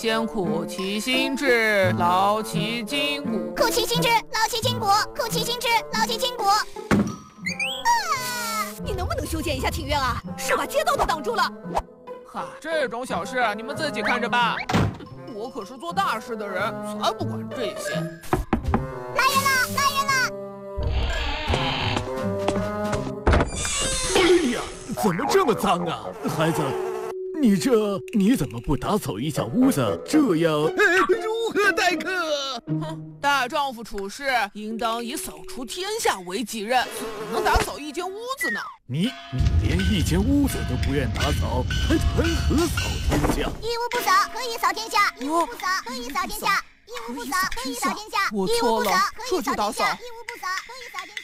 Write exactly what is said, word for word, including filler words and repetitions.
先苦其心志，劳其筋骨。 苦其心志，劳其筋骨，苦其心志，劳其筋骨。啊！ 你能不能修建一下庭院啊？是把街道都挡住了。 哈，这种小事你们自己看着办。我可是做大事的人，才不管这些。 来人了，来人了！ 哎呀，怎么这么脏啊，孩子？你这你怎么不打扫一下屋子？这样、哎、如何待客？ 哼，大丈夫处事应当以扫除天下为己任，怎么能打扫一间屋子呢？ 你你连一间屋子都不愿打扫，还谈何扫天下？ 一屋不扫，何以扫天下？一屋不扫，何以扫天下？一屋不扫，何以扫天下？ 我错了，这就打扫。 一屋不扫，何以扫天下？